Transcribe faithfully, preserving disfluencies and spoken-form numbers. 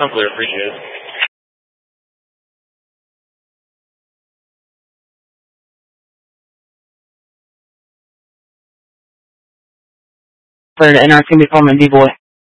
I'm clear. Appreciate it. Clear to enter. Can be calling D boy.